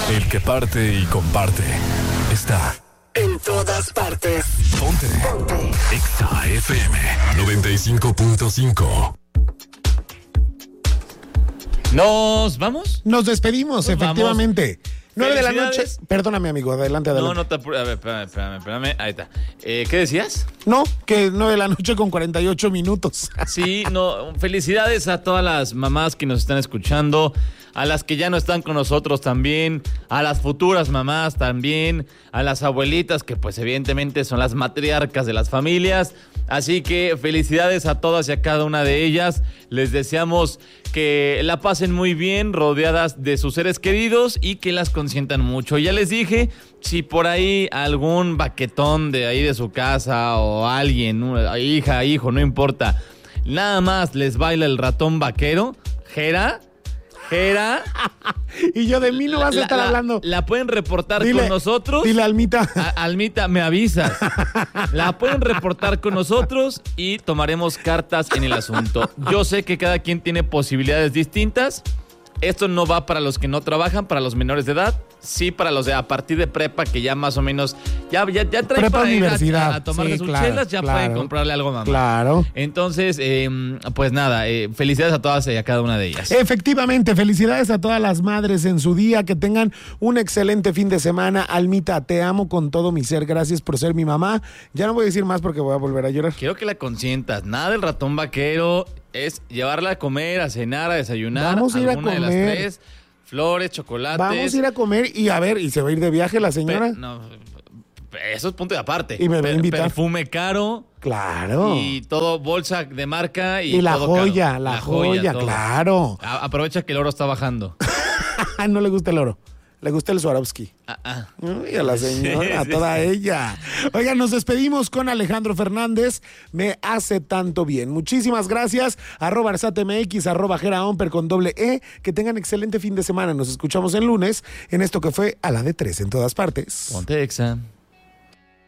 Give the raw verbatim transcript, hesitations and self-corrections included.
El que parte y comparte está en todas partes. Ponte. Ponte. Exa F M noventa y cinco punto cinco. ¿Nos vamos? Nos despedimos, Nos efectivamente. vamos. Nueve de la noche. Perdóname, amigo. Adelante, adelante. No, no te apures. A ver, espérame, espérame, espérame. Ahí está. Eh, ¿Qué decías? No, que nueve de la noche con cuarenta y ocho minutos. Sí, no. Felicidades a todas las mamás que nos están escuchando, a las que ya no están con nosotros también, a las futuras mamás también, a las abuelitas que pues evidentemente son las matriarcas de las familias. Así que felicidades a todas y a cada una de ellas. Les deseamos que la pasen muy bien, rodeadas de sus seres queridos y que las consientan mucho. Ya les dije, si por ahí algún baquetón de ahí de su casa o alguien, hija, hijo, no importa, nada más les baila el ratón vaquero, Jera, Jera. Y yo de mí no vas a la, estar la, hablando. La pueden reportar dile, con nosotros. Dile, Almita. A, Almita, me avisas. La pueden reportar con nosotros y tomaremos cartas en el asunto. Yo sé que cada quien tiene posibilidades distintas. Esto no va para los que no trabajan, para los menores de edad. Sí, para los de a partir de prepa, que ya más o menos ya, ya, ya traen prepa para ir universidad. a, a tomarse sí, sus claro, chelas, ya claro, pueden comprarle algo a mamá. Claro. Entonces, eh, pues nada, eh, felicidades a todas y a cada una de ellas. Efectivamente, felicidades a todas las madres en su día, que tengan un excelente fin de semana. Almita, te amo con todo mi ser, gracias por ser mi mamá. Ya no voy a decir más porque voy a volver a llorar. Quiero que la consientas, nada del ratón vaquero, es llevarla a comer, a cenar, a desayunar. Vamos a ir a alguna comer. De las tres. Flores, chocolates. Vamos a ir a comer y a ver, ¿y se va a ir de viaje la señora? Pe- no, eso es punto de aparte. Y me va a invitar. Perfume caro. Claro. Y todo bolsa de marca y, Y la todo joya, caro. la, la joya, todo. claro. A- aprovecha que el oro está bajando. No le gusta el oro. Le gusta el Swarovski. Ah, ah. Uy, a la señora, Sí, a sí, toda sí. ella. Oigan, nos despedimos con Alejandro Fernández. Me hace tanto bien. Muchísimas gracias. Arroba ArsatMX, arroba Geraomper con doble E. Que tengan excelente fin de semana. Nos escuchamos el lunes en esto que fue a la de tres en todas partes. Ponte Exa.